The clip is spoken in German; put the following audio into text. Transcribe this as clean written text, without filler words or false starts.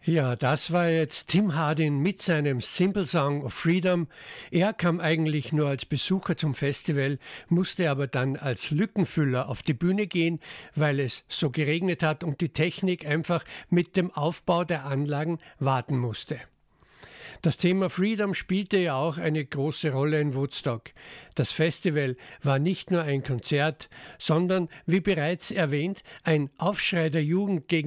Ja, das war jetzt Tim Hardin mit seinem Simple Song of Freedom. Er kam eigentlich nur als Besucher zum Festival, musste aber dann als Lückenfüller auf die Bühne gehen, weil es so geregnet hat und die Technik einfach mit dem Aufbau der Anlagen warten musste. Das Thema Freedom spielte ja auch eine große Rolle in Woodstock. Das Festival war nicht nur ein Konzert, sondern, wie bereits erwähnt, ein Aufschrei der Jugend gegen